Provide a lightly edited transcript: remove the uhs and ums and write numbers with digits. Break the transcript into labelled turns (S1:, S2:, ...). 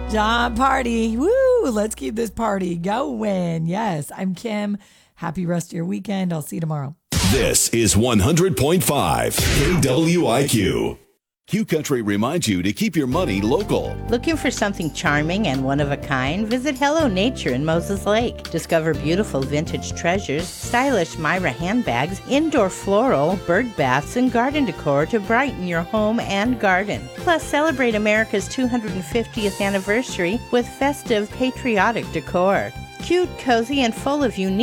S1: Job party. Woo! Let's keep this party going. Yes, I'm Kim. Happy rest of your weekend. I'll see you tomorrow.
S2: This is 100.5 KWIQ. Q Country reminds you to keep your money local.
S3: Looking for something charming and one of a kind? Visit Hello Nature in Moses Lake. Discover beautiful vintage treasures, stylish Myra handbags, indoor floral, bird baths, and garden decor to brighten your home and garden. Plus, celebrate America's 250th anniversary with festive, patriotic decor. Cute, cozy, and full of unique